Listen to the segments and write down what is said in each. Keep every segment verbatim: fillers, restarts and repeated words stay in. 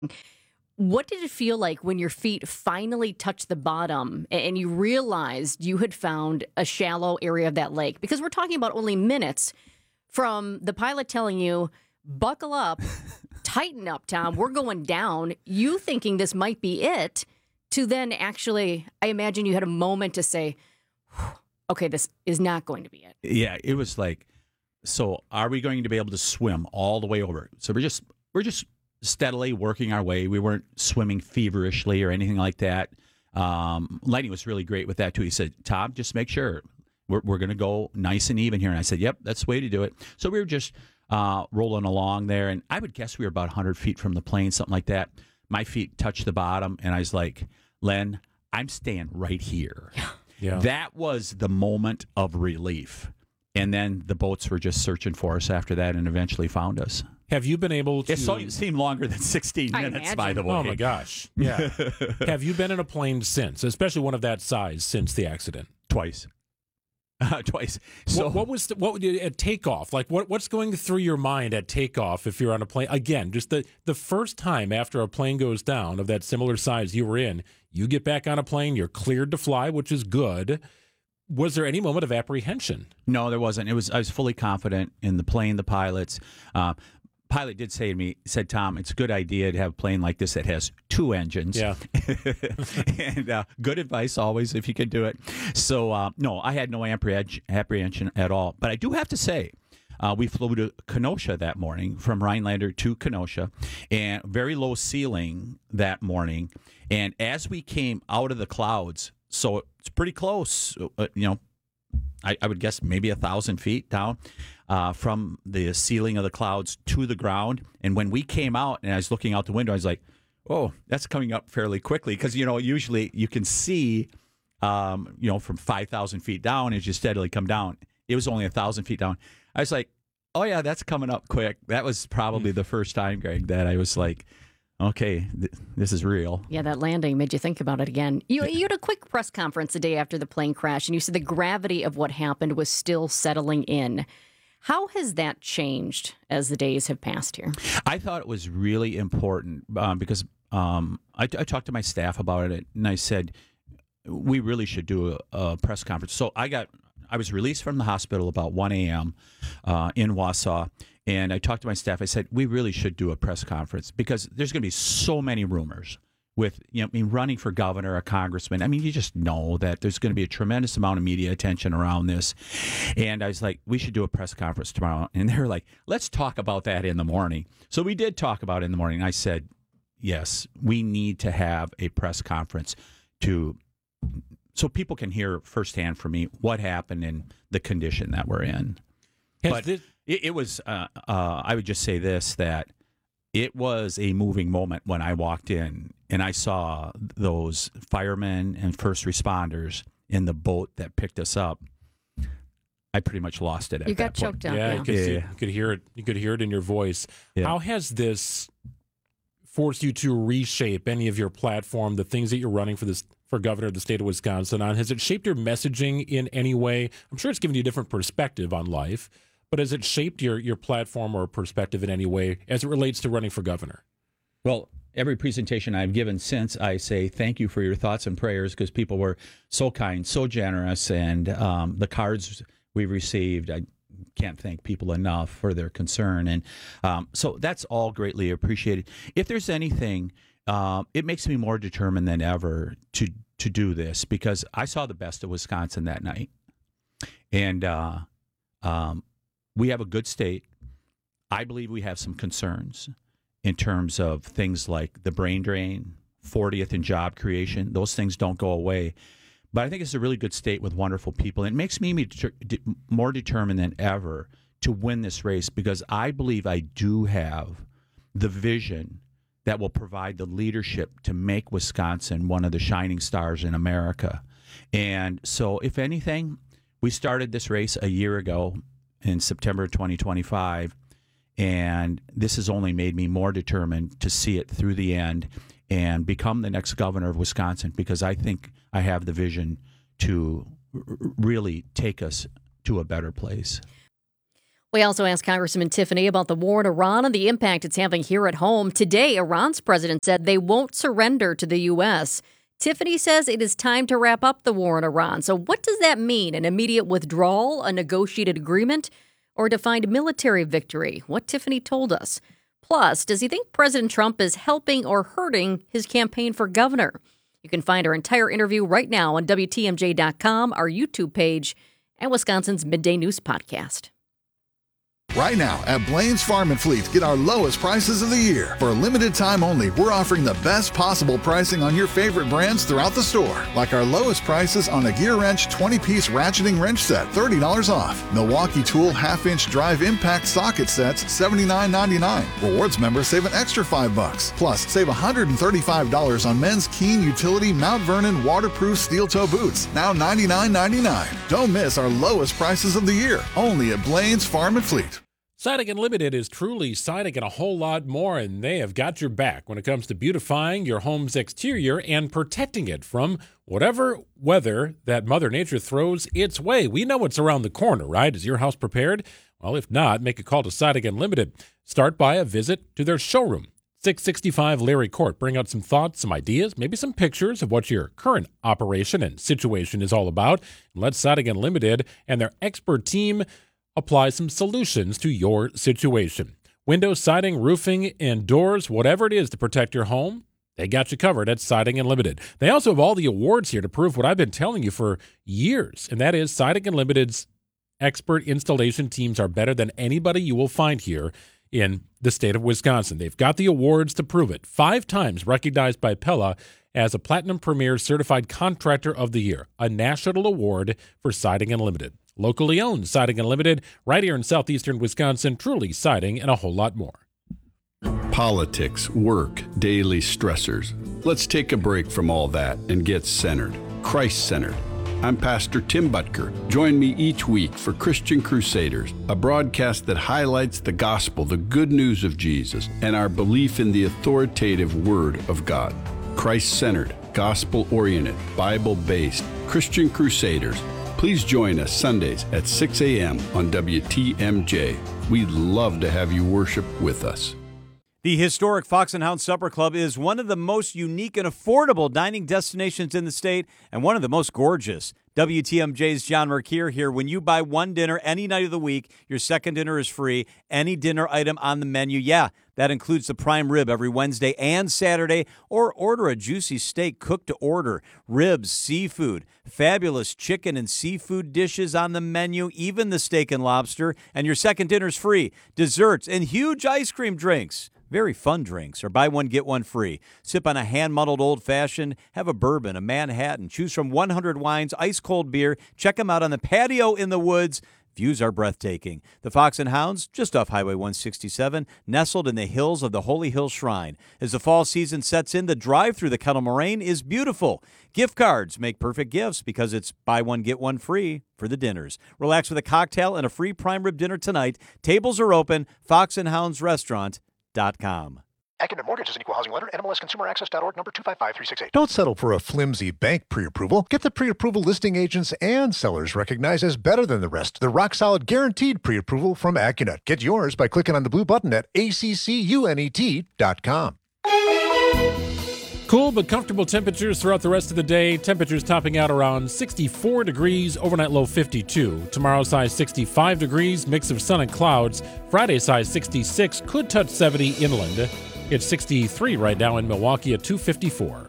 What did it feel like when your feet finally touched the bottom and you realized you had found a shallow area of that lake? Because we're talking about only minutes from the pilot telling you, buckle up, tighten up, Tom, we're going down. You thinking this might be it, to then actually, I imagine you had a moment to say, okay, this is not going to be it. Yeah, it was like, so are we going to be able to swim all the way over? So we're just, we're just steadily working our way. We weren't swimming feverishly or anything like that. Um, Lenny was really great with that too. He said, Tom, just make sure we're, we're going to go nice and even here. And I said, yep, that's the way to do it. So we were just uh, rolling along there. And I would guess we were about one hundred feet from the plane, something like that. My feet touched the bottom. And I was like, Len, I'm staying right here. Yeah. That was the moment of relief. And then the boats were just searching for us after that and eventually found us. Have you been able to... It so, seemed longer than sixteen I minutes, imagine. by the way. Oh, my gosh. Yeah. Have you been in a plane since, especially one of that size, since the accident? Twice. Uh, twice. So what, what was the, what would you, at takeoff? Like, what what's going through your mind at takeoff if you're on a plane? Again, just the, the first time after a plane goes down of that similar size you were in, you get back on a plane, you're cleared to fly, which is good. Was there any moment of apprehension? No, there wasn't. It was I was fully confident in the plane, the pilots. Uh, pilot did say to me, said, Tom, it's a good idea to have a plane like this that has two engines. Yeah. and uh, good advice always if you can do it. So, uh, no, I had no apprehend- apprehension at all. But I do have to say, uh, we flew to Kenosha that morning, from Rhinelander to Kenosha, and very low ceiling that morning. And as we came out of the clouds, so it's pretty close, uh, you know, I, I would guess maybe a thousand feet down uh, from the ceiling of the clouds to the ground. And when we came out and I was looking out the window, I was like, oh, that's coming up fairly quickly. Because, you know, usually you can see, um, you know, from five thousand feet down as you steadily come down. It was only a thousand feet down. I was like, oh, yeah, that's coming up quick. That was probably the first time, Greg, that I was like, okay, th- this is real. Yeah, that landing made you think about it again. You, you had a quick press conference the day after the plane crash, and you said the gravity of what happened was still settling in. How has that changed as the days have passed here? I thought it was really important um, because um, I, I talked to my staff about it, and I said, we really should do a, a press conference. So I got, I was released from the hospital about one a.m. Uh, in Wausau. And I talked to my staff. I said, we really should do a press conference because there's going to be so many rumors with, you know, I mean, running for governor, a congressman. I mean, you just know that there's going to be a tremendous amount of media attention around this. And I was like, we should do a press conference tomorrow. And they were like, let's talk about that in the morning. So we did talk about it in the morning. I said, yes, we need to have a press conference to so people can hear firsthand from me what happened and the condition that we're in. Has But this- it, it was, uh, uh, I would just say this, that it was a moving moment when I walked in and I saw those firemen and first responders in the boat that picked us up. I pretty much lost it at You that got choked point. up. Yeah, Yeah. you could, see, Yeah. you could hear it. You could hear it in your voice. Yeah. How has this forced you to reshape any of your platform, the things that you're running for this for governor of the state of Wisconsin on? Has it shaped your messaging in any way? I'm sure it's given you a different perspective on life, but has it shaped your your platform or perspective in any way as it relates to running for governor? Well, every presentation I've given since, I say thank you for your thoughts and prayers because people were so kind, so generous, and um, the cards we received, I can't thank people enough for their concern. And um, so that's all greatly appreciated. If there's anything, uh, it makes me more determined than ever to to do this because I saw the best of Wisconsin that night. And uh, um, we have a good state. I believe we have some concerns in terms of things like the brain drain, fortieth in job creation. Those things don't go away. But I think it's a really good state with wonderful people. And it makes me more determined than ever to win this race because I believe I do have the vision that will provide the leadership to make Wisconsin one of the shining stars in America. And so, if anything, we started this race a year ago in September twenty twenty-five, and this has only made me more determined to see it through the end and become the next governor of Wisconsin because I think I have the vision to r- really take us to a better place. We also asked Congresswoman Tiffany about the war in Iran and the impact it's having here at home. Today, Iran's president said they won't surrender to the U S. Tiffany says it is time to wrap up the war in Iran. So what does that mean? An immediate withdrawal, a negotiated agreement, or a defined military victory? What Tiffany told us. Plus, does he think President Trump is helping or hurting his campaign for governor? You can find our entire interview right now on W T M J dot com, our YouTube page, and Wisconsin's Midday News Podcast. Right now at Blaine's Farm and Fleet, get our lowest prices of the year. For a limited time only, we're offering the best possible pricing on your favorite brands throughout the store. Like our lowest prices on a Gear Wrench twenty-piece ratcheting wrench set, thirty dollars off. Milwaukee Tool half-inch drive impact socket sets, seventy-nine ninety-nine. Rewards members save an extra five bucks. Plus, save one hundred thirty-five dollars on men's Keen Utility Mount Vernon waterproof steel toe boots, now ninety-nine ninety-nine. Don't miss our lowest prices of the year, only at Blaine's Farm and Fleet. Siding Unlimited is truly siding and a whole lot more, and they have got your back when it comes to beautifying your home's exterior and protecting it from whatever weather that Mother Nature throws its way. We know what's around the corner, right? Is your house prepared? Well, if not, make a call to Siding Unlimited. Start by a visit to their showroom, six sixty-five Larry Court. Bring out some thoughts, some ideas, maybe some pictures of what your current operation and situation is all about. And let Siding Unlimited and their expert team apply some solutions to your situation. Windows, siding, roofing, and doors, whatever it is to protect your home, they got you covered at Siding Unlimited. They also have all the awards here to prove what I've been telling you for years, and that is Siding Unlimited's expert installation teams are better than anybody you will find here in the state of Wisconsin. They've got the awards to prove it. Five times recognized by Pella as a Platinum Premier Certified Contractor of the Year, a national award for Siding Unlimited. Locally owned Siding Unlimited, right here in southeastern Wisconsin, truly siding and a whole lot more. Politics, work, daily stressors. Let's take a break from all that and get centered, Christ-centered. I'm Pastor Tim Butker. Join me each week for Christian Crusaders, a broadcast that highlights the gospel, the good news of Jesus, and our belief in the authoritative Word of God. Christ-centered, gospel-oriented, Bible-based, Christian Crusaders. Please join us Sundays at six a.m. on W T M J. We'd love to have you worship with us. The historic Fox and Hound Supper Club is one of the most unique and affordable dining destinations in the state and one of the most gorgeous. W T M J's John Mercure here. When you buy one dinner any night of the week, your second dinner is free. Any dinner item on the menu, yeah, that includes the prime rib every Wednesday and Saturday, or order a juicy steak cooked to order, ribs, seafood, fabulous chicken and seafood dishes on the menu, even the steak and lobster, and your second dinner's free. Desserts and huge ice cream drinks. Very fun drinks, or buy one, get one free. Sip on a hand-muddled old-fashioned, have a bourbon, a Manhattan, choose from one hundred wines, ice-cold beer. Check them out on the patio in the woods. Views are breathtaking. The Fox and Hounds, just off Highway one sixty-seven, nestled in the hills of the Holy Hill Shrine. As the fall season sets in, the drive through the Kettle Moraine is beautiful. Gift cards make perfect gifts because it's buy one, get one free for the dinners. Relax with a cocktail and a free prime rib dinner tonight. Tables are open. Fox and Hounds Restaurant. Dot com. Accunet Mortgage is an equal housing lender. N M L S Consumer Access dot org, number two five five three six eight. Don't settle for a flimsy bank pre-approval. Get the pre-approval listing agents and sellers recognized as better than the rest. The rock-solid guaranteed pre-approval from Accunet. Get yours by clicking on the blue button at A C C U N E T dot com. Cool but comfortable temperatures throughout the rest of the day. Temperatures topping out around sixty-four degrees, overnight low fifty-two. Tomorrow's high sixty-five degrees, mix of sun and clouds. Friday's high sixty-six, could touch seventy inland. It's sixty-three right now in Milwaukee at two fifty-four.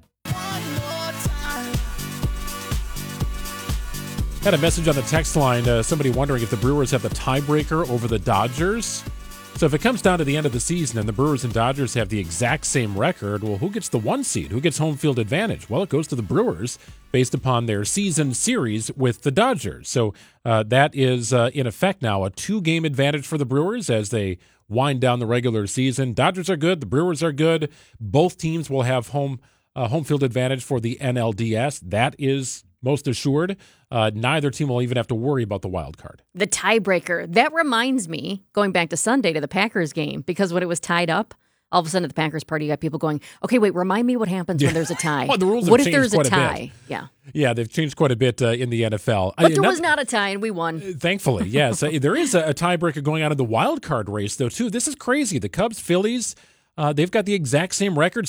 Had a message on the text line, uh, somebody wondering if the Brewers have the tiebreaker over the Dodgers. So if it comes down to the end of the season and the Brewers and Dodgers have the exact same record, well, who gets the one seed? Who gets home field advantage? Well, it goes to the Brewers based upon their season series with the Dodgers. So uh, that is, uh, in effect now, a two-game advantage for the Brewers as they wind down the regular season. Dodgers are good. The Brewers are good. Both teams will have home uh, home field advantage for the N L D S. That is most assured. Uh, neither team will even have to worry about the wild card. The tiebreaker. That reminds me, going back to Sunday to the Packers game, because when it was tied up all of a sudden at the Packers party, you got people going, okay, wait, remind me what happens Yeah. when there's a tie. Well, the rules have what if changed there's a quite a bit. tie? Yeah. Yeah, they've changed quite a bit uh, in the N F L. But Uh, there not- was not a tie, and we won. Thankfully, yes. Uh, there is a, a tiebreaker going on in the wild card race, though, too. This is crazy. The Cubs, Phillies, uh, they've got the exact same record,